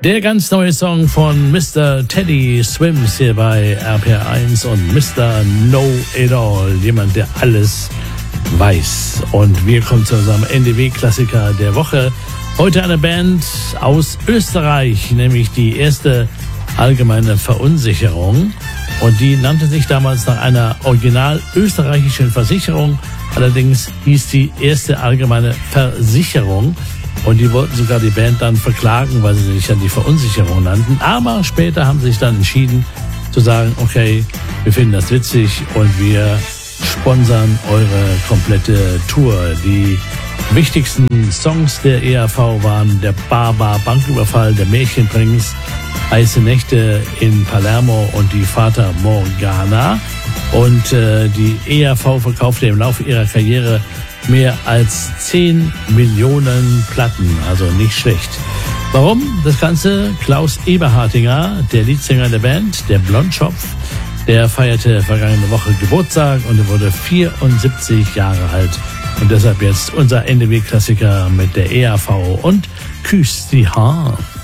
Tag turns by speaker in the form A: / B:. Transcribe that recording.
A: Der ganz neue Song von Mr. Teddy Swims hier bei RPR1 und Mr. Know-It-All, jemand, der alles weiß. Und wir kommen zu unserem NDW-Klassiker der Woche. Heute eine Band aus Österreich, nämlich die erste allgemeine Verunsicherung. Und die nannte sich damals nach einer original österreichischen Versicherung. Allerdings hieß die erste allgemeine Versicherung. Und die wollten sogar die Band dann verklagen, weil sie sich ja die Verunsicherung nannten. Aber später haben sie sich dann entschieden zu sagen, okay, wir finden das witzig und wir sponsern eure komplette Tour. Die wichtigsten Songs der ERV waren der Banküberfall, der Märchenprinz, Heiße Nächte in Palermo und die Fata Morgana. Und die ERV verkaufte im Laufe ihrer Karriere mehr als 10 Millionen Platten, also nicht schlecht. Warum? Das Ganze, Klaus Eberhardinger, der Leadsänger der Band, der Blondschopf, der feierte vergangene Woche Geburtstag und er wurde 74 Jahre alt. Und deshalb jetzt unser NDW-Klassiker mit der ERV und Küss die Hand.